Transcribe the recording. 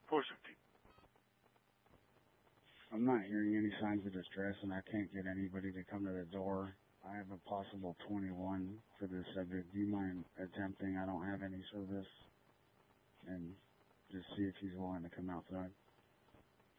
460. I'm not hearing any signs of distress, and I can't get anybody to come to the door. I have a possible 21 for this subject. Do you mind attempting? I don't have any service. And just see if he's willing to come outside.